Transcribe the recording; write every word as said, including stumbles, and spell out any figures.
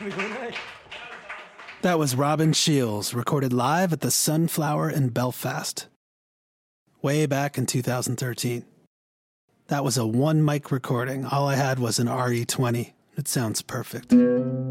That was Robin Shields, recorded live at the Sunflower in Belfast, way back in two thousand thirteen. That was a one-mic recording. All I had was an R E twenty. It sounds perfect.